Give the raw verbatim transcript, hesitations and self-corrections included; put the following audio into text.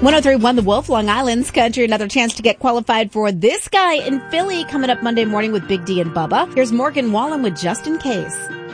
one oh three point one The Wolf, Long Island's Country. Another chance to get qualified for This Guy in Philly coming up Monday morning with Big D and Bubba. Here's Morgan Wallen with Just In Case.